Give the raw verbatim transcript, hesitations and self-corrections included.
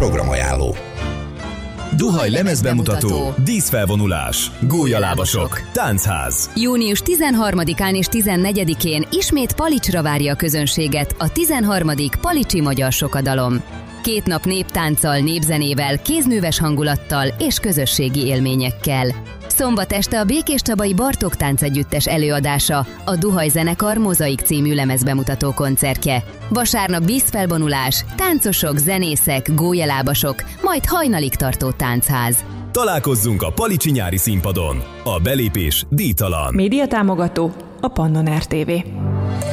programajánló. Duhaj lemezbemutató, díszfelvonulás, gólyalábasok, táncház. június tizenharmadikán és tizennegyedikén ismét Palicsra várja a közönséget a tizenharmadik Palicsi Magyar Sokadalom. Két nap néptánccal, népzenével, kézműves hangulattal és közösségi élményekkel. Szombat este a Békés-Csabai Bartók Táncegyüttes előadása, a Duhaj zenekar Mozaik című lemezbemutató koncertje. Vasárnap díszfelvonulás, táncosok, zenészek, gólyalábasok, majd hajnalig tartó táncház. Találkozzunk a Palicsi nyári színpadon. A belépés díjtalan. Média támogató a Pannon er té vé.